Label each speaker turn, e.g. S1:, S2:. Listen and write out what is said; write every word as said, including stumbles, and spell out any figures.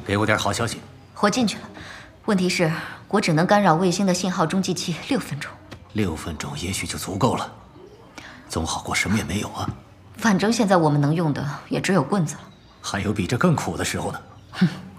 S1: 给我点好消息。
S2: 我进去了，问题是，我只能干扰卫星的信号中继器六分钟。
S1: 六分钟也许就足够了，总好过什么也没有啊。
S2: 反正现在我们能用的也只有棍子了。
S1: 还有比这更苦的时候呢。
S2: 哼。